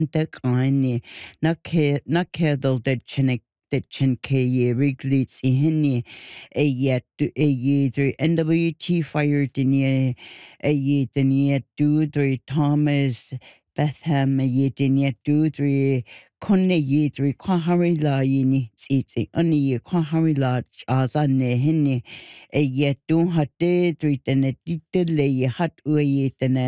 Dekani nakedal de chenke riglitz ihini a yet to a ye three NWT fire denia a ye denia do three Thomas Betham a ye denia do three Conne ye three Quahari la yini tsitsi only ye Quahari la azane hini a yet do hat de three tenet le hat uye